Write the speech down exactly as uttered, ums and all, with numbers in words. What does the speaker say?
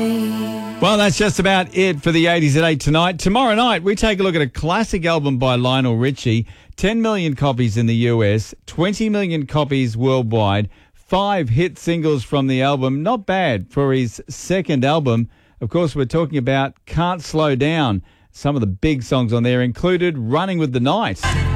Well, that's just about it for the eighties at eight tonight. Tomorrow night, we take a look at a classic album by Lionel Richie. ten million copies in the U S, twenty million copies worldwide, five hit singles from the album. Not bad for his second album. Of course, we're talking about Can't Slow Down. Some of the big songs on there included Running with the Night.